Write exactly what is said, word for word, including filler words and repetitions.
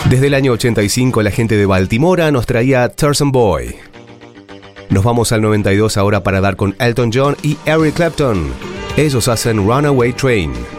Desde el año ochenta y cinco, la gente de Baltimora nos traía Tarzan Boy. Nos vamos al noventa y dos ahora para dar con Elton John y Eric Clapton. Ellos hacen Runaway Train.